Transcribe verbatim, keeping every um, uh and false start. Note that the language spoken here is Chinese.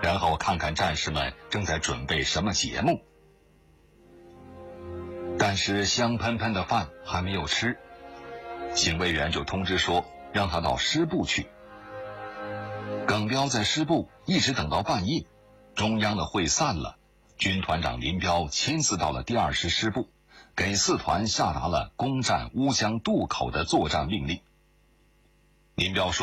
然后看看战士们正在准备什么节目。但是香喷喷的饭还没有吃，警卫员就通知说让他到师部去。耿彪在师部一直等到半夜，中央的会散了，军团长林彪亲自到了第二师师部，给四团下达了攻占乌江渡口的作战命令。林彪说